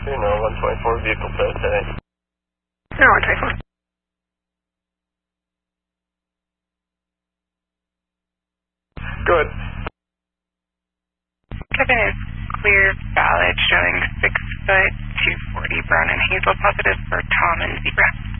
No, 124 vehicle test today. No, 124. Good. Kevin is clear, valid, showing 6 foot, 240, brown and hazel, positive for Tom and Zebra.